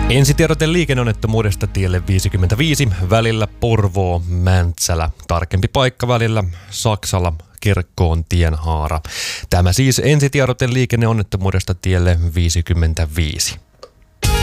Ensitiedote liikenneonnettomuudesta tielle 55 välillä Porvoo-Mäntsälä. Tarkempi paikka välillä Saksala Kirkkoon tienhaara. Tämä siis ensitiedote liikenneonnettomuudesta tielle 55.